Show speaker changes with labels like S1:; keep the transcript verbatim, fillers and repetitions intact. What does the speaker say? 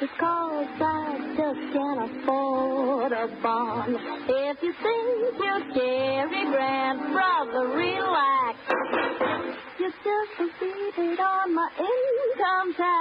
S1: because I just can't afford a bond. If you think you're Cary Grant, brother, relax. You just succeeded on my income tax.